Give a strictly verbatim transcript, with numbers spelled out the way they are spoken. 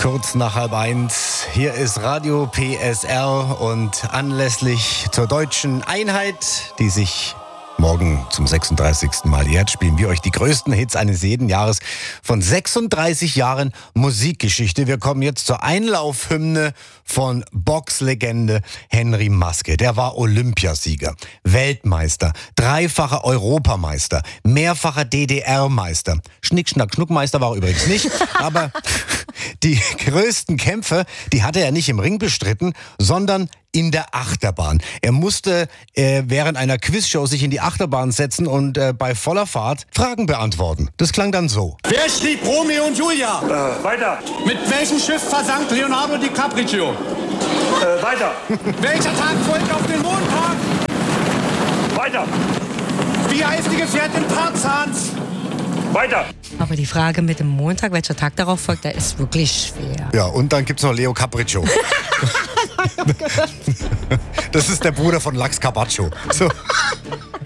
Kurz nach halb eins. Hier ist Radio P S R und anlässlich zur deutschen Einheit, die sich morgen zum sechsunddreißigsten Mal jährt, spielen wir euch die größten Hits eines jeden Jahres von sechsunddreißig Jahren Musikgeschichte. Wir kommen jetzt zur Einlaufhymne von Boxlegende Henry Maske. Der war Olympiasieger, Weltmeister, dreifacher Europameister, mehrfacher D D R-Meister. Schnick, Schnack, Schnuckmeister war er übrigens nicht, aber die größten Kämpfe, die hatte er nicht im Ring bestritten, sondern in der Achterbahn. Er musste äh, während einer Quizshow sich in die Achterbahn setzen und äh, bei voller Fahrt Fragen beantworten. Das klang dann so. Wer schrieb Romeo und Julia? Äh, weiter. Mit welchem Schiff versank Leonardo DiCaprio? Äh, weiter. Welcher Tag folgt auf den Montag? Weiter. Wie heißt die Gefährtin Tarzans? Weiter. Aber die Frage mit dem Montag, welcher Tag darauf folgt, der ist wirklich schwer. Ja, und dann gibt's noch Leo Capriccio. Das ist der Bruder von Lachs Carpaccio. So.